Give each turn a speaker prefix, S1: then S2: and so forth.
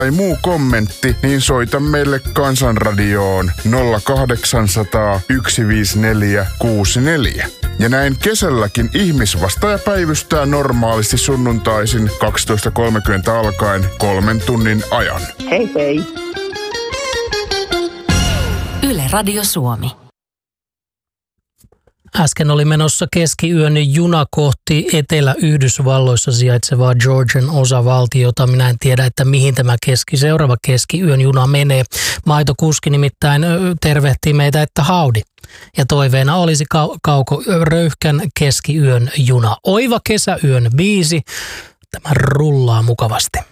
S1: tai muu kommentti, niin soita meille Kansanradioon 0800 154 64. Ja näin kesälläkin ihmisvastaaja päivystää normaalisti sunnuntaisin 12.30 alkaen 3 tunnin ajan.
S2: Hei hei!
S3: Yle Radio Suomi.
S4: Äsken oli menossa keskiyön juna kohti Etelä-Yhdysvalloissa sijaitsevaa Georgian osavaltiota. Minä en tiedä, että mihin tämä seuraava keskiyön juna menee. Maitokuski nimittäin tervehtii meitä, että howdy. Ja toiveena olisi kaukoröyhkän keskiyön juna. Oiva kesäyön biisi. Tämä rullaa mukavasti.